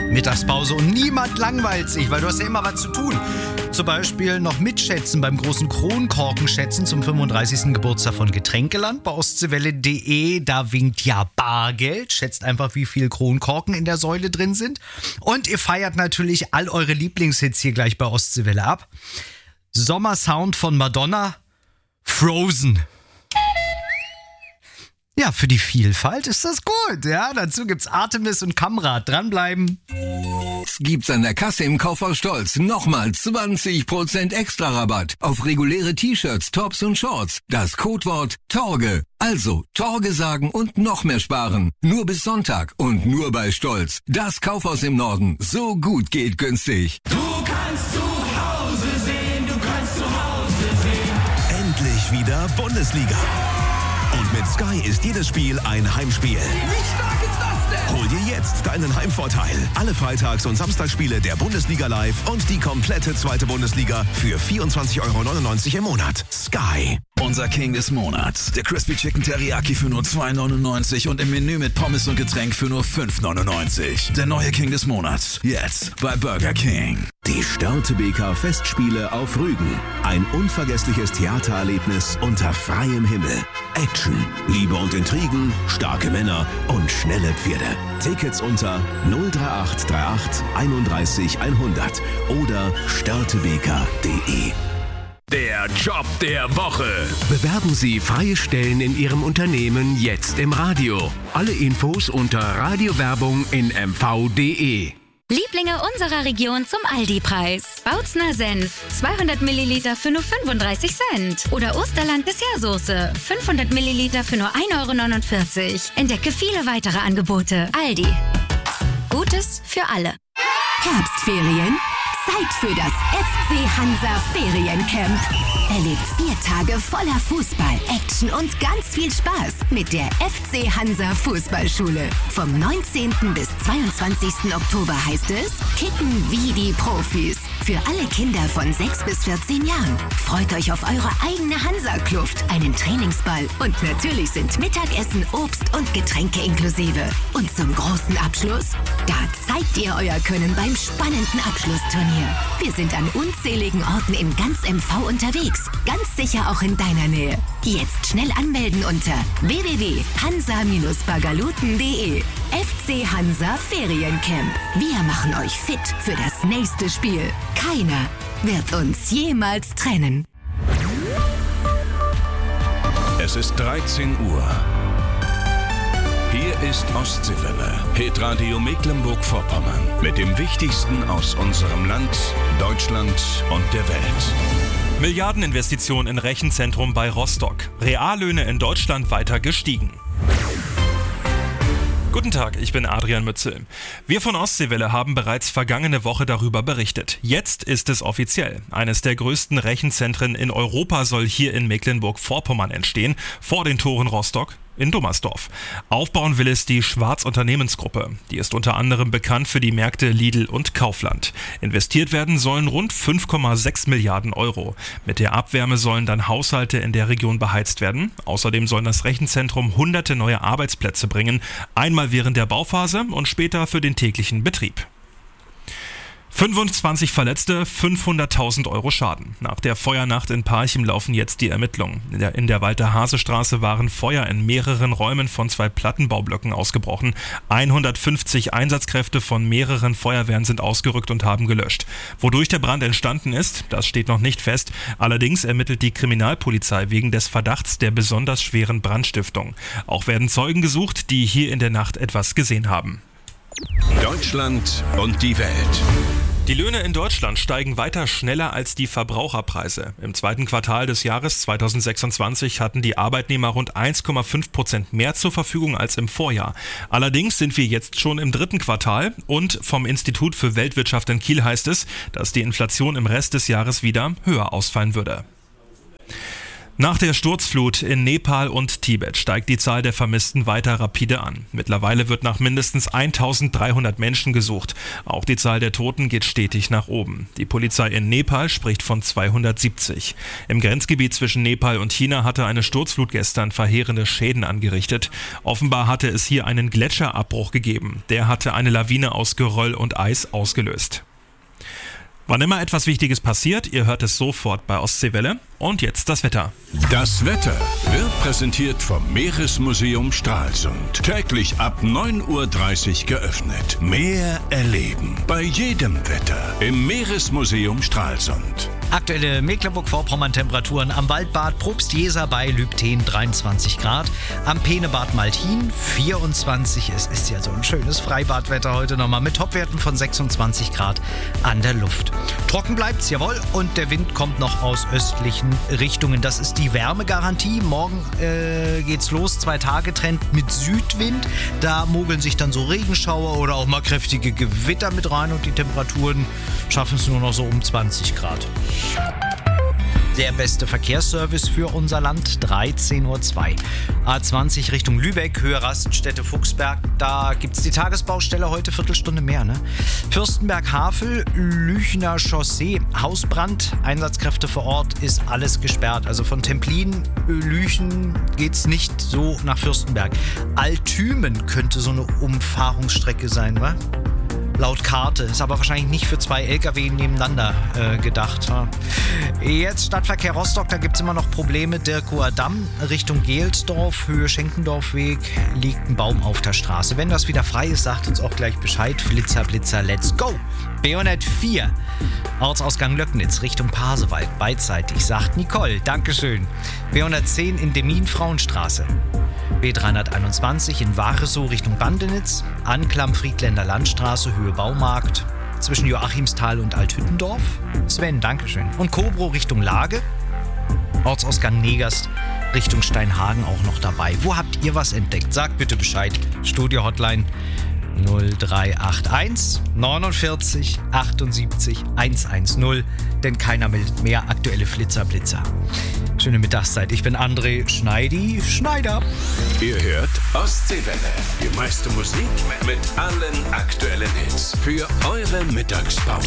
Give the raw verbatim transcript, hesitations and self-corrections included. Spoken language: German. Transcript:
Mittagspause und niemand langweilt sich, weil du hast ja immer was zu tun. Zum Beispiel noch mitschätzen beim großen Kronkorkenschätzen zum fünfunddreißigsten Geburtstag von Getränkeland bei ostseewelle punkt de. Da winkt ja Bargeld. Schätzt einfach, wie viel Kronkorken in der Säule drin sind. Und ihr feiert natürlich all eure Lieblingshits hier gleich bei Ostseewelle ab. Sommersound von Madonna, Frozen. Ja, für die Vielfalt ist das gut. Ja, dazu gibt's Artemis und Kamrat. Dranbleiben. Gibt's an der Kasse im Kaufhaus Stolz nochmal zwanzig Prozent extra Rabatt auf reguläre T-Shirts, Tops und Shorts. Das Codewort Torge. Also Torge sagen und noch mehr sparen. Nur bis Sonntag und nur bei Stolz. Das Kaufhaus im Norden. So gut geht günstig. Du kannst zu Hause sehen, du kannst zu Hause sehen. Endlich wieder Bundesliga. Und mit Sky ist jedes Spiel ein Heimspiel. Wie stark ist das denn? Hol dir jetzt deinen Heimvorteil. Alle Freitags- und Samstagsspiele der Bundesliga live und die komplette zweite Bundesliga für vierundzwanzig Euro neunundneunzig im Monat. Sky. Unser King des Monats. Der Crispy Chicken Teriyaki für nur zwei neunundneunzig und im Menü mit Pommes und Getränk für nur fünf neunundneunzig. Der neue King des Monats. Jetzt bei Burger King. Die Störtebeker Festspiele auf Rügen. Ein unvergessliches Theatererlebnis unter freiem Himmel. Action, Liebe und Intrigen, starke Männer und schnelle Pferde. Tickets unter null drei acht drei acht einunddreißig hundert oder störtebeker punkt de. Der Job der Woche. Bewerben Sie freie Stellen in Ihrem Unternehmen jetzt im Radio. Alle Infos unter Radiowerbung in m v punkt de. Lieblinge unserer Region zum Aldi-Preis. Bautzner Senf, zweihundert Milliliter für nur fünfunddreißig Cent. Oder Osterland Dessertsoße, fünfhundert Milliliter für nur ein Euro neunundvierzig. Entdecke viele weitere Angebote. Aldi. Gutes für alle. Herbstferien? Zeit für das F C Hansa Feriencamp. Erlebt vier Tage voller Fußball, Action und ganz viel Spaß mit der F C Hansa Fußballschule. Vom neunzehnten bis zweiundzwanzigsten Oktober heißt es Kicken wie die Profis. Für alle Kinder von sechs bis vierzehn Jahren. Freut euch auf eure eigene Hansa-Kluft, einen Trainingsball und natürlich sind Mittagessen, Obst und Getränke inklusive. Und zum großen Abschluss? Da zeigt ihr euer Können beim spannenden Abschlussturnier. Wir sind an unzähligen Orten in ganz M V unterwegs. Ganz sicher auch in deiner Nähe. Jetzt schnell anmelden unter w w w punkt hansa bagaluten punkt de. F C Hansa Feriencamp. Wir machen euch fit für das nächste Spiel. Keiner wird uns jemals trennen. Es ist dreizehn Uhr. Hier ist Ostseewelle, Hitradio Mecklenburg-Vorpommern. Mit dem Wichtigsten aus unserem Land, Deutschland und der Welt. Milliardeninvestition in Rechenzentrum bei Rostock. Reallöhne in Deutschland weiter gestiegen. Guten Tag, ich bin Adrian Mützel. Wir von Ostseewelle haben bereits vergangene Woche darüber berichtet. Jetzt ist es offiziell. Eines der größten Rechenzentren in Europa soll hier in Mecklenburg-Vorpommern entstehen, vor den Toren Rostock in Dummersdorf. Aufbauen will es die Schwarz Unternehmensgruppe. Die ist unter anderem bekannt für die Märkte Lidl und Kaufland. Investiert werden sollen rund fünf Komma sechs Milliarden Euro. Mit der Abwärme sollen dann Haushalte in der Region beheizt werden. Außerdem soll das Rechenzentrum hunderte neue Arbeitsplätze bringen. Einmal während der Bauphase und später für den täglichen Betrieb. fünfundzwanzig Verletzte, fünfhunderttausend Euro Schaden. Nach der Feuernacht in Parchim laufen jetzt die Ermittlungen. In der, in der Walter-Hase-Straße waren Feuer in mehreren Räumen von zwei Plattenbaubblöcken ausgebrochen. hundertfünfzig Einsatzkräfte von mehreren Feuerwehren sind ausgerückt und haben gelöscht. Wodurch der Brand entstanden ist, das steht noch nicht fest. Allerdings ermittelt die Kriminalpolizei wegen des Verdachts der besonders schweren Brandstiftung. Auch werden Zeugen gesucht, die hier in der Nacht etwas gesehen haben. Deutschland und die Welt. Die Löhne in Deutschland steigen weiter schneller als die Verbraucherpreise. Im zweiten Quartal des Jahres zweitausendsechsundzwanzig hatten die Arbeitnehmer rund eins Komma fünf Prozent mehr zur Verfügung als im Vorjahr. Allerdings sind wir jetzt schon im dritten Quartal und vom Institut für Weltwirtschaft in Kiel heißt es, dass die Inflation im Rest des Jahres wieder höher ausfallen würde. Nach der Sturzflut in Nepal und Tibet steigt die Zahl der Vermissten weiter rapide an. Mittlerweile wird nach mindestens eintausenddreihundert Menschen gesucht. Auch die Zahl der Toten geht stetig nach oben. Die Polizei in Nepal spricht von zweihundertsiebzig. Im Grenzgebiet zwischen Nepal und China hatte eine Sturzflut gestern verheerende Schäden angerichtet. Offenbar hatte es hier einen Gletscherabbruch gegeben. Der hatte eine Lawine aus Geröll und Eis ausgelöst. Wann immer etwas Wichtiges passiert, ihr hört es sofort bei Ostseewelle. Und jetzt das Wetter. Das Wetter wird präsentiert vom Meeresmuseum Stralsund. Täglich ab neun Uhr dreißig geöffnet. Meer erleben. Bei jedem Wetter im Meeresmuseum Stralsund. Aktuelle Mecklenburg-Vorpommern-Temperaturen am Waldbad Probst-Jeser bei Lübten dreiundzwanzig Grad, am Penebad Maltin vierundzwanzig. Es ist ja so ein schönes Freibadwetter heute nochmal mit Topwerten von sechsundzwanzig Grad an der Luft. Trocken bleibt's, jawohl, und der Wind kommt noch aus östlichen Richtungen. Das ist die Wärmegarantie. Morgen äh, geht's los, zwei Tage Trend mit Südwind. Da mogeln sich dann so Regenschauer oder auch mal kräftige Gewitter mit rein und die Temperaturen schaffen es nur noch so um zwanzig Grad. Der beste Verkehrsservice für unser Land, dreizehn Uhr zwei. A zwanzig Richtung Lübeck, Höhe Raststätte Fuchsberg. Da gibt es die Tagesbaustelle heute, Viertelstunde mehr, ne? Fürstenberg-Havel, Lüchner Chaussee, Hausbrand. Einsatzkräfte vor Ort, ist alles gesperrt. Also von Templin, Lüchen geht's nicht so nach Fürstenberg. Altümen könnte so eine Umfahrungsstrecke sein, wa? Laut Karte. Ist aber wahrscheinlich nicht für zwei L K W nebeneinander äh, gedacht. Ja. Jetzt Stadtverkehr Rostock, da gibt es immer noch Probleme. Dirkower Damm Richtung Gelsdorf, Höhe Schenkendorfweg, liegt ein Baum auf der Straße. Wenn das wieder frei ist, sagt uns auch gleich Bescheid. Flitzer, Blitzer, let's go! B hundertvier, Ortsausgang Löcknitz, Richtung Pasewalk, beidseitig, sagt Nicole. Dankeschön. B hundertzehn in Demmin, Frauenstraße. B dreihunderteinundzwanzig in Waresow Richtung Bandenitz, Anklam Friedländer Landstraße, Höhe Baumarkt, zwischen Joachimsthal und Althüttendorf. Sven, Dankeschön. Und Kobro Richtung Lage, Ortsausgang Negast, Richtung Steinhagen auch noch dabei. Wo habt ihr was entdeckt? Sagt bitte Bescheid. Studio Hotline null drei acht eins neunundvierzig achtundsiebzig hundertzehn, denn keiner meldet mehr aktuelle Flitzer Blitzer. Schöne Mittagszeit. Ich bin André Schneidi Schneider. Ihr hört Ostseewelle. Die meiste Musik mit allen aktuellen Hits für eure Mittagspause.